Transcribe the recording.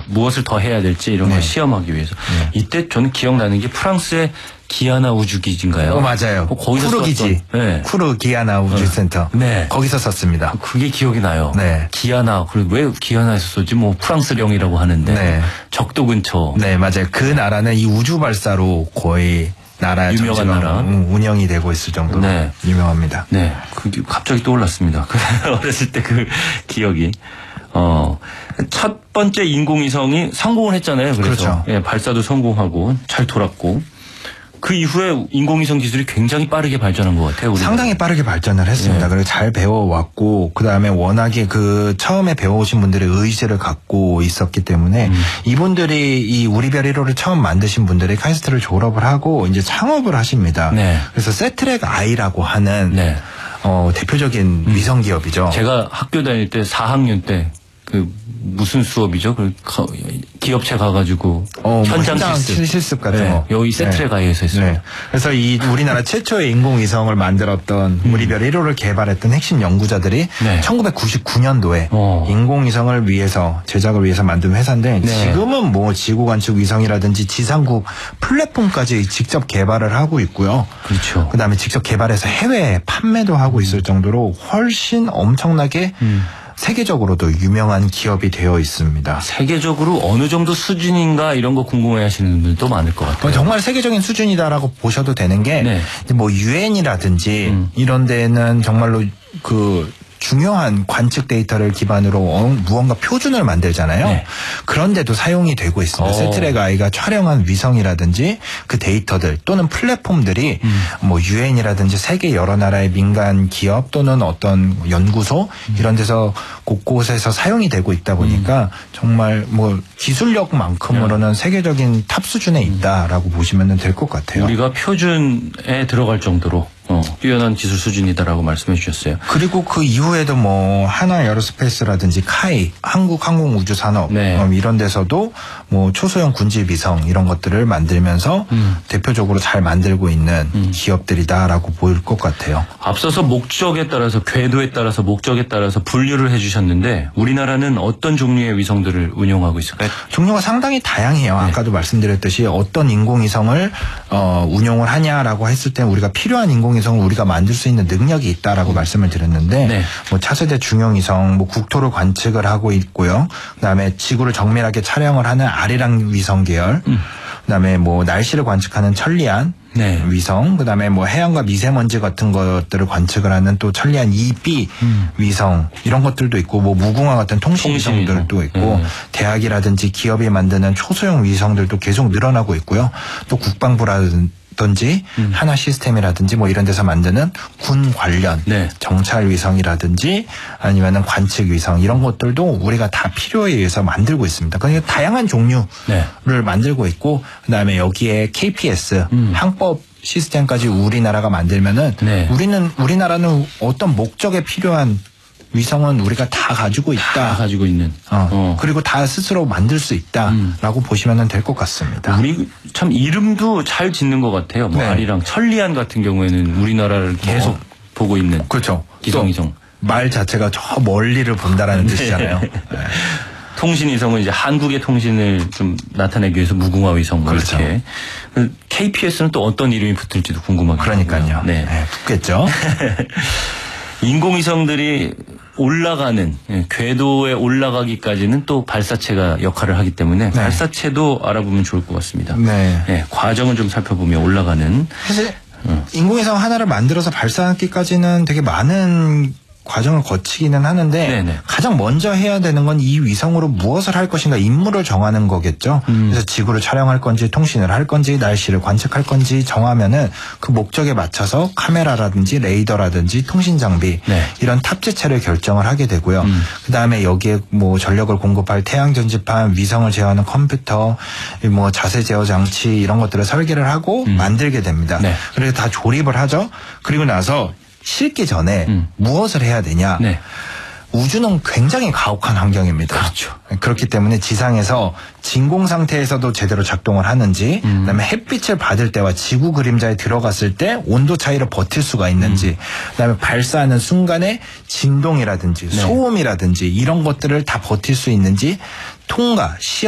무엇을 더 해야 될지 이런 걸 시험하기 위해서. 이때 저는 기억나는 게 프랑스의 기아나 우주기지인가요? 맞아요. 쿠르 기지. 쿠르 기아나 우주센터. 네. 거기서 썼습니다. 그게 기억이 나요. 네. 기아나. 그리고 왜 기아나에서 썼지? 뭐 프랑스령이라고 하는데. 적도 근처. 네, 맞아요. 그 나라는 이 우주 발사로 거의 나라 유명한 나라 운영이 되고 있을 정도로 유명합니다. 네. 그게 갑자기 떠올랐습니다. 어렸을 때 그 기억이. 첫 번째 인공위성이 성공을 했잖아요. 그래서 그렇죠. 발사도 성공하고 잘 돌았고 그 이후에 인공위성 기술이 굉장히 빠르게 발전한 것 같아요. 우리가. 상당히 빠르게 발전을 했습니다. 그리고 잘 배워왔고 그다음에 워낙에 그 처음에 배워오신 분들의 의지를 갖고 있었기 때문에 이분들이 이 우리 별 1호를 처음 만드신 분들이 카이스트를 졸업을 하고 이제 창업을 하십니다. 그래서 세트랙 I라고 하는 대표적인 위성 기업이죠. 제가 학교 다닐 때 4학년 때 그 무슨 수업이죠? 그 기업체 가가지고 현장 실습 같은 거. 여기 세트랙 I에서 했습니다. 그래서 이 우리나라 최초의 인공위성을 만들었던 우리 별 1호를 개발했던 핵심 연구자들이 1999년도에 인공위성을 위해서 제작을 위해서 만든 회사인데 지금은 뭐 지구 관측 위성이라든지 지상국 플랫폼까지 직접 개발을 하고 있고요. 그렇죠. 그다음에 직접 개발해서 해외에 판매도 하고 있을 정도로 훨씬 엄청나게 세계적으로도 유명한 기업이 되어 있습니다. 세계적으로 어느 정도 수준인가 이런 거 궁금해 하시는 분들도 많을 것 같아요. 정말 세계적인 수준이다라고 보셔도 되는 게 뭐 유엔이라든지 이런 데는 정말로 그 중요한 관측 데이터를 기반으로 무언가 표준을 만들잖아요. 그런데도 사용이 되고 있습니다. 세트랙 I가 촬영한 위성이라든지 그 데이터들 또는 플랫폼들이 뭐 유엔이라든지 세계 여러 나라의 민간 기업 또는 어떤 연구소 이런 데서 곳곳에서 사용이 되고 있다 보니까 정말 뭐 기술력만큼으로는 세계적인 탑 수준에 있다라고 보시면 될 것 같아요. 우리가 표준에 들어갈 정도로 뛰어난 기술 수준이다라고 말씀해 주셨어요. 그리고 그 이후에도 뭐 하나 에어로스페이스라든지 카이, 한국항공우주산업 이런 데서도 뭐 초소형 군지 위성 이런 것들을 만들면서 대표적으로 잘 만들고 있는 기업들이다라고 보일 것 같아요. 앞서서 목적에 따라서 궤도에 따라서 목적에 따라서 분류를 해주셨는데 우리나라는 어떤 종류의 위성들을 운용하고 있을까요? 종류가 상당히 다양해요. 아까도 말씀드렸듯이 어떤 인공위성을 운용을 하냐라고 했을 때 우리가 필요한 인공위성을 우리가 만들 수 있는 능력이 있다라고 말씀을 드렸는데 뭐 차세대 중형위성, 뭐 국토를 관측을 하고 있고요. 그다음에 지구를 정밀하게 촬영을 하는 아리랑 위성 계열, 그다음에 뭐 날씨를 관측하는 천리안 위성, 그다음에 뭐 해양과 미세먼지 같은 것들을 관측을 하는 또 천리안 2B 위성 이런 것들도 있고 뭐 무궁화 같은 통신 위성들도 있고 대학이라든지 기업이 만드는 초소형 위성들도 계속 늘어나고 있고요. 또 국방부라든지 하나 시스템이라든지 뭐 이런 데서 만드는 군 관련 정찰 위성이라든지 아니면은 관측 위성 이런 것들도 우리가 다 필요에 의해서 만들고 있습니다. 그러니까 다양한 종류를 만들고 있고 그다음에 여기에 KPS 항법 시스템까지 우리나라가 만들면은 우리나라는 어떤 목적에 필요한 위성은 우리가 다 가지고 있다. 다 가지고 있는. 그리고 다 스스로 만들 수 있다라고 보시면 될 것 같습니다. 우리 참 이름도 잘 짓는 것 같아요. 뭐 아리랑 천리안 같은 경우에는 우리나라를 계속 보고 있는. 그렇죠. 기성위성. 말 자체가 저 멀리를 본다라는 뜻이잖아요. 통신위성은 이제 한국의 통신을 좀 나타내기 위해서 무궁화 위성 이렇게. KPS는 또 어떤 이름이 붙을지도 궁금하고요. 그러니까요. 붙겠죠. 인공위성들이 올라가는 궤도에 올라가기까지는 또 발사체가 역할을 하기 때문에 발사체도 알아보면 좋을 것 같습니다. 과정을 좀 살펴보면 올라가는. 사실 인공위성 하나를 만들어서 발사하기까지는 되게 많은 과정을 거치기는 하는데 가장 먼저 해야 되는 건 이 위성으로 무엇을 할 것인가 임무를 정하는 거겠죠. 그래서 지구를 촬영할 건지 통신을 할 건지 날씨를 관측할 건지 정하면은 그 목적에 맞춰서 카메라라든지 레이더라든지 통신 장비 이런 탑재체를 결정을 하게 되고요. 그다음에 여기에 뭐 전력을 공급할 태양 전지판, 위성을 제어하는 컴퓨터, 뭐 자세 제어 장치 이런 것들을 설계를 하고 만들게 됩니다. 그래서 다 조립을 하죠. 그리고 나서 싣기 전에 무엇을 해야 되냐. 우주는 굉장히 가혹한 환경입니다. 그렇죠. 그렇기 때문에 지상에서 진공 상태에서도 제대로 작동을 하는지 그다음에 햇빛을 받을 때와 지구 그림자에 들어갔을 때 온도 차이를 버틸 수가 있는지 그다음에 발사하는 순간에 진동이라든지 소음이라든지 이런 것들을 다 버틸 수 있는지 통과, 시험